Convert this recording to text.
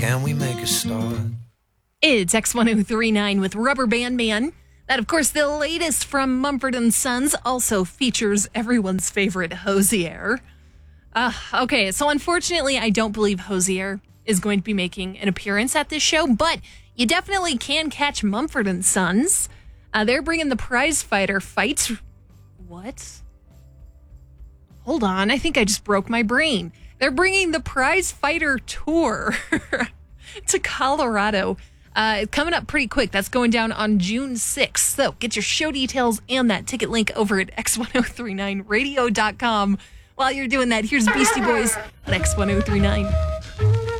Can we make a start? It's X1039 with Rubber Band Man. That, of course, the latest from Mumford & Sons, also features everyone's favorite Hozier. Okay, so unfortunately, I don't believe Hozier is going to be making an appearance at this show, but you definitely can catch Mumford & Sons. They're bringing the prize fighter fights. What? Hold on, I think I just broke my brain. They're bringing the prize fighter tour to Colorado. Coming up pretty quick. That's going down on June 6th. So get your show details and that ticket link over at x1039radio.com. While you're doing that, here's Beastie Boys on X1039.